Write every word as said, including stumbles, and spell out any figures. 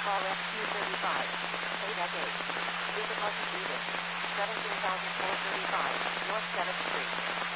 call S Q thirty-five. eight S eight. Difficulty greeted. seventeen thousand four hundred thirty-five, North seventh Street.